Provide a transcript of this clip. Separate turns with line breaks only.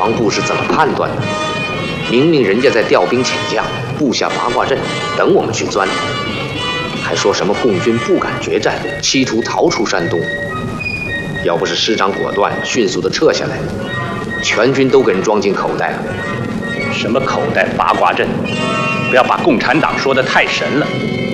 王部是怎么判断的？明明人家在调兵遣将，布下八卦阵，等我们去钻，还说什么共军不敢决战，企图逃出山东。要不是师长果断，迅速地撤下来，全军都给人装进口袋了。
什么口袋八卦阵？不要把共产党说得太神了。